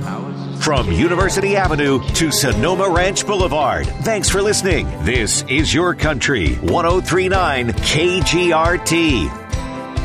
From University Avenue to Sonoma Ranch Boulevard. Thanks for listening. This is Your Country 1039 KGRT.